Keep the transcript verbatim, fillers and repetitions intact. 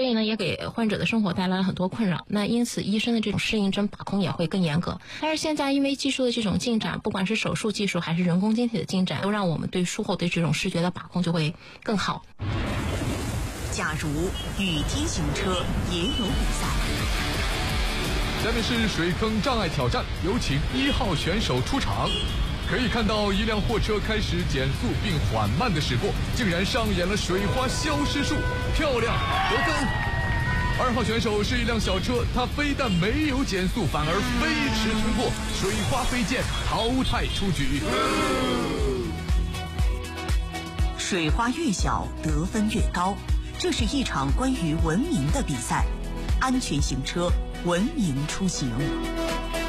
这呢也给患者的生活带来了很多困扰，那因此医生的这种适应症把控也会更严格。但是现在因为技术的这种进展，不管是手术技术还是人工晶体的进展，都让我们对术后对这种视觉的把控就会更好。 假如雨天行车也有比赛。 下面是水坑障碍挑战，有请一号选手出场。可以看到一辆货车开始减速并缓慢地驶过，竟然上演了水花消失术，漂亮，得分。二号选手是一辆小车，它非但没有减速，反而飞驰通过，水花飞溅，淘汰出局。 水花越小，得分越高。这是一场关于文明的比赛，安全行车，文明出行。